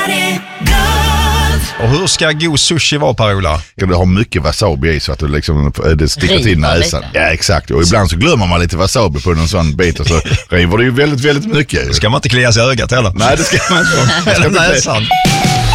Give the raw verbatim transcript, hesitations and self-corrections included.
Och hur ska god sushi vara, Per-Ola? Ja, det har mycket wasabi i så att det, liksom, det sticker till näsan. Ja, exakt. Och ibland så glömmer man lite wasabi på någon sån bit och så river det ju väldigt, väldigt mycket. Ska man inte klia sig i ögat heller? Nej, det ska man inte. Eller näsan.